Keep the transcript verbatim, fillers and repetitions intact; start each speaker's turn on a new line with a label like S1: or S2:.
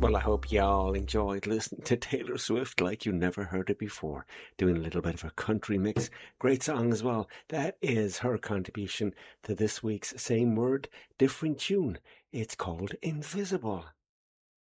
S1: Well, I hope y'all enjoyed listening to Taylor Swift like you never heard it before, doing a little bit of a country mix. Great song as well. That is her contribution to this week's Same Word, Different Tune. It's called Invisible.